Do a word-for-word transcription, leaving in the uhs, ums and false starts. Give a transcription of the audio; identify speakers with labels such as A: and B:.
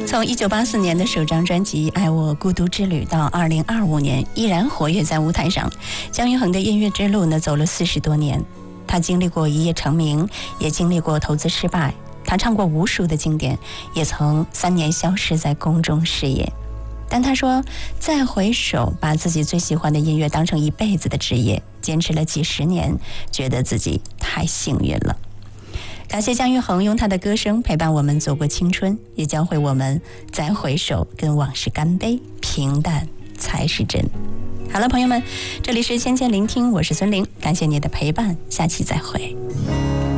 A: 从一九八四年的首张专辑《爱我孤独之旅》到二零二五年依然活跃在舞台上，姜育恒的音乐之路呢走了四十多年。他经历过一夜成名，也经历过投资失败。他唱过无数的经典，也曾三年消失在公众视野。但他说，再回首，把自己最喜欢的音乐当成一辈子的职业，坚持了几十年，觉得自己太幸运了。感谢姜育恒用他的歌声陪伴我们走过青春，也教会我们再回首，跟往事干杯，平淡才是真。好了，朋友们，这里是千千聆听，我是孙玲，感谢你的陪伴，下期再会。